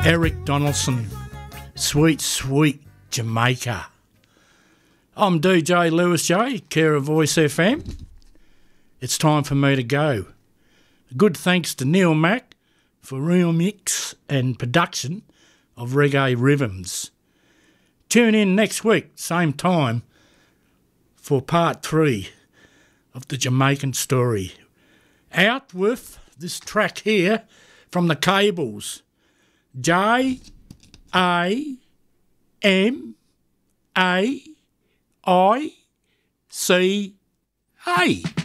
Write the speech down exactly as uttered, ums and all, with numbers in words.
Eric Donaldson, Sweet Sweet Jamaica. I'm D J Lewis J, care of Voice F M. It's time for me to go. Good thanks to Neil Mack for remix and production of Reggae Rhythms. Tune in next week, same time, for part three of the Jamaican story. Out with this track here from the Cables. J A M A I C A.